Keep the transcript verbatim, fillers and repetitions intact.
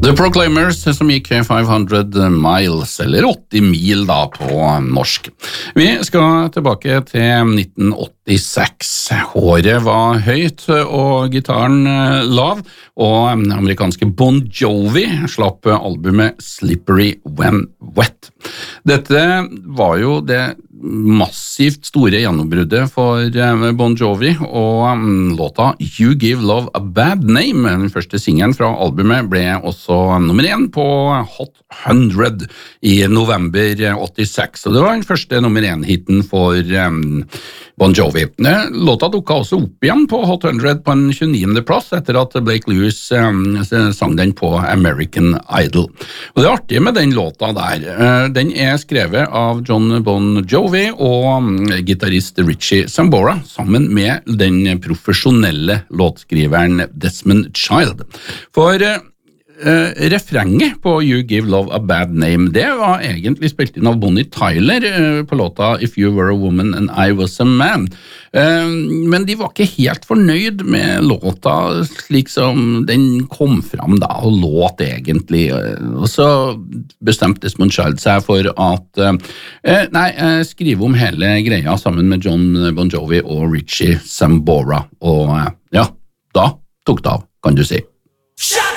The Proclaimers, som gikk five hundred miles, eller åtti mil da på norsk. Vi skal tilbake til nitten åttiseks. Håret var høyt og gitaren lav, og amerikanske Bon Jovi slapp albumet Slippery When Wet. Dette var jo det massivt store gjennombruddet for Bon Jovi, og låta You Give Love a Bad Name, den første singelen fra albumet, ble også nummer én på Hot hundred i november åttiseks, og det var den første nummer én-hiten for um, Bon Jovi. Låta dukket også opp igjen på Hot hundred på en tjueniende plass etter at Blake Lewis um, sang den på American Idol. Og det artige med den låta der, uh, den er skrevet av John Bon Jovi og um, gitarist Richie Sambora, sammen med den profesjonelle låtskriveren Desmond Child. For uh, Uh, refrenget på You Give Love a Bad Name, det var egentlig spilt inn av Bonnie Tyler uh, på låta If You Were a Woman and I Was a Man. Uh, men de var ikke helt fornøyd med låta slik som den kom fram da, og låt egentlig. Uh, og så bestemte Desmond Child seg for at uh, uh, nei, uh, skrive om hele greia sammen med John Bon Jovi og Richie Sambora. Og uh, ja, da tok det av, kan du si. Shut